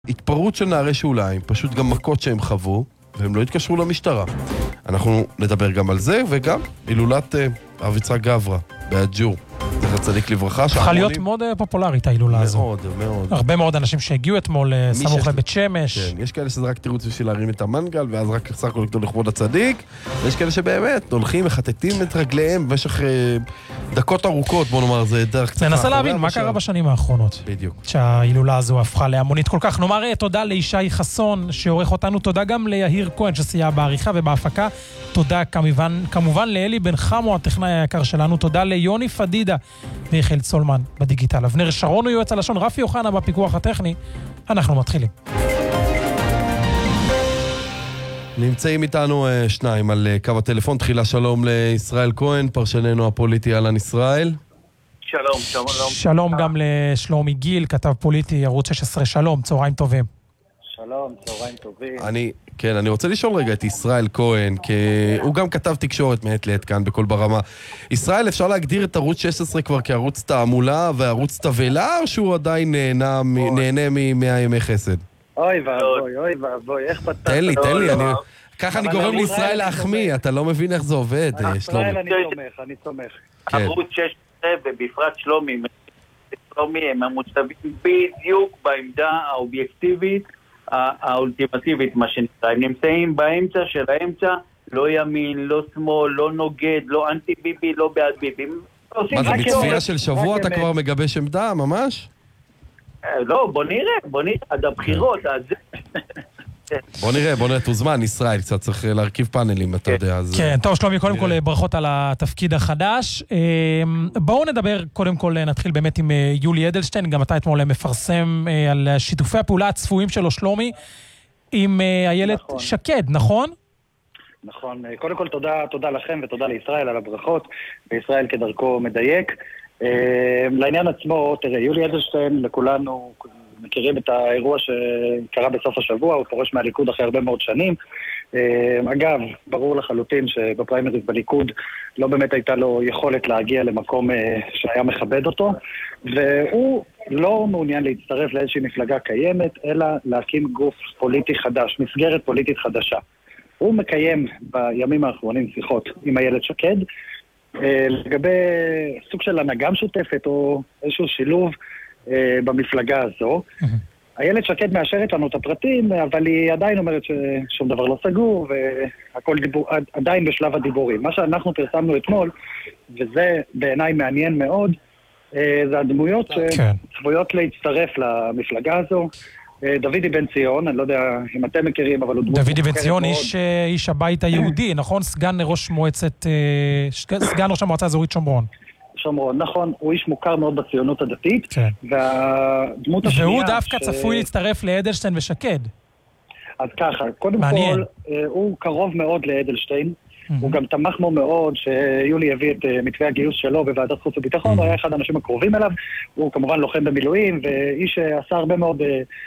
התפרעות של נערי שוליים, פשוט גם מכות שהם חוו, והם לא התקשרו למשטרה. אנחנו נדבר גם על זה, וגם הילולת הרב יצחק גברא, באג'ור. זכר צדיק לברכה. צריכה להיות מאוד פופולרית ההילולה הזו. מאוד, מאוד. הרבה מאוד אנשים שהגיעו אתמול סמוך לבית שמש. כן, יש כאלה שזה רק תירוץ בשביל להרים את המנגל, ואז רק סך הכל לכתוב לכבוד הצדיק, ויש כאלה שבאמת הולכים, מחטטים את רגליהם במשך דקות ארוכות, בוא נאמר, זה דרך קצת. ננסה להבין מה קרה בשנים האחרונות. בדיוק. שההילולה הזו הפכה להמונית כל כך. נאמר תודה לישי חסון שעורך אותנו, תודה גם ליהיר כהן שסייע בעריכה ובהפקה, תודה כמובן לאלי בן חמו, הטכנאי היקר שלנו, תודה ליוני פדידה ויחל צולמן בדיגיטל. אבנר שרון הוא יועץ הלשון, רפי אוחנה בפיקוח הטכני. אנחנו מתחילים. נמצאים איתנו שניים על קו הטלפון. תחילה שלום לישראל כהן, פרשננו הפוליטי אהלן ישראל. שלום. שלום גם לשלומי גיל, כתב פוליטי ערוץ 16. שלום, צהריים טובים. שלום, צהריים טובים. אני רוצה לשאול רגע את ישראל כהן, כי הוא גם כתב תקשורת מעת לעת כאן בכל ברמה. ישראל, אפשר להגדיר את ערוץ 16 כבר כערוץ תעמולה וערוץ תבלה, או שהוא עדיין נהנה מ100 ימי חסד? אוי ואבוי, איך פתחת? תן לי, ככה אני גורם לישראל להחמיא, אתה לא מבין איך זה עובד, שלומי. אני סומך. ערוץ 16 ובפרט שלומי הם המוצבים בדיוק בעמדה האובייקטיבית האולטימטיבית, מה שנקרא. הם נמצאים באמצע של האמצע, לא ימין, לא שמאל, לא נוגד, לא אנטי ביבי, לא בעד ביבי. מה זה, מצפייה של שבוע אתה כבר מגבש עמדה, ממש? לא, בוא נראה, עד הבחירות, עד זה. בוא נראה, תוזמן, ישראל, קצת צריך להרכיב פאנלים, אתה יודע. כן, טוב, שלומי, קודם כל ברכות על התפקיד החדש. בואו נדבר, קודם כל נתחיל באמת עם יולי אדלשטיין, גם אתה אתמול מפרסם על שיתופי הפעולה הצפויים שלו, שלומי, עם איילת שקד, נכון? נכון, קודם כל תודה לכם ותודה לישראל על הברכות, וישראל כדרכו מדייק. לעניין עצמו, תראה, יולי אדלשטיין, לכולנו מכירים את האירוע שקרה בסוף השבוע, הוא פורש מהליכוד אחרי הרבה מאוד שנים. אגב, ברור לחלוטין שבפריימריז בליכוד לא באמת הייתה לו יכולת להגיע למקום שהיה מכבד אותו, והוא לא מעוניין להצטרף לאיזושהי מפלגה קיימת, אלא להקים גוף פוליטי חדש, מסגרת פוליטית חדשה. הוא מקיים בימים האחרונים שיחות עם איילת שקד, לגבי סוג של הנהגה משותפת או איזשהו שילוב במפלגה הזו. איילת שקד מאשרת לנו את הפרטים, אבל היא עדיין אומרת ששום דבר לא סגור, והכל עדיין בשלב הדיבורים. מה שאנחנו פרסמנו אתמול, וזה בעיניי מעניין מאוד, זה הדמויות שצפויות להצטרף למפלגה הזו. דוידי בן ציון, אני לא יודע אם אתם מכירים, אבל הוא דמות... דוידי בן ציון, איש הבית היהודי, נכון? סגן ראש המועצה האזורית שומרון. שומרון, נכון, הוא איש מוכר מאוד בציונות הדתית, והדמות השנייה... והוא דווקא צפוי להצטרף לאדלשטיין ושקד. אז ככה, קודם כל, הוא קרוב מאוד לאדלשטיין, הוא גם תמך מאוד שיולי הביא את מתווה הגיוס שלו בוועדת חוץ וביטחון, הוא היה אחד האנשים הקרובים אליו, הוא כמובן לוחם במילואים, ואיש שעשה הרבה מאוד,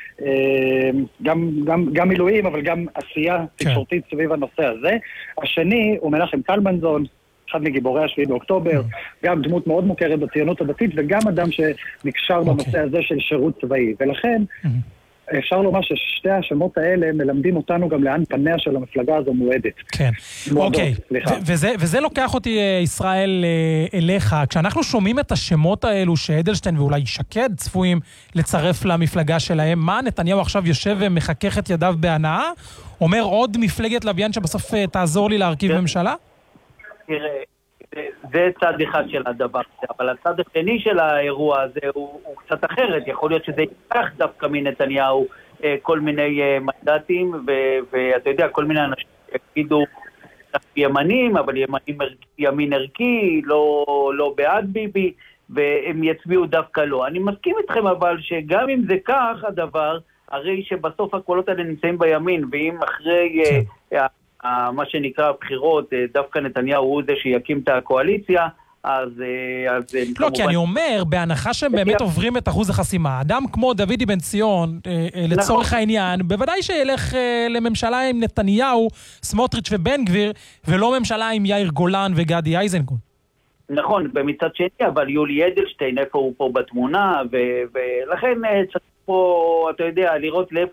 גם מילואים, אבל גם עשייה תקשורתית סביב הנושא הזה. השני הוא מנחם קלמנזון, אחד מגיבורי השביעי באוקטובר, גם דמות מאוד מוכרת בציונות הדתית, וגם אדם שנקשר בנושא הזה של שירות צבאי. ולכן, אפשר לומר ששתי השמות האלה מלמדים אותנו גם לאן פניה של המפלגה הזו מועדת. כן, אוקיי. וזה לוקח אותי, ישראל, אליך. כשאנחנו שומעים את השמות האלו שאדלשטיין ואולי שקד צפויים לצרף למפלגה שלהם, מה נתניהו עכשיו יושב ומחכך את ידיו בהנאה? אומר עוד מפלגת לוויין שבסוף תעזור לי להרכיב ממשלה? תראה, זה צד אחד של הדבר, אבל הצד השני של האירוע הזה הוא קצת אחרת. יכול להיות שזה ייקח דווקא מנתניהו כל מיני מנדטים, ואתה יודע, כל מיני אנשים יגידו ימנים, אבל ימין ערכי, לא בעד ביבי, והם יצביעו דווקא לא. אני מסכים איתכם אבל שגם אם זה כך הדבר, הרי שבסוף הקולות האלה נמצאים בימין, ואם אחרי... מה שנקרא הבחירות, דווקא נתניהו הוא זה שיקים את הקואליציה, אז לא, כי אני אומר, בהנחה שהם באמת עוברים את אחוז החסימה, אדם כמו דוידי בן ציון, לצורך העניין, בוודאי שילך לממשלה עם נתניהו, סמוטריץ' ובן גביר, ולא ממשלה עם יאיר גולן וגדי איזנקוט. נכון, במצד שני, אבל יולי אדלשטיין, איפה הוא פה בתמונה, ולכן פה, אתה יודע, לראות לאיפה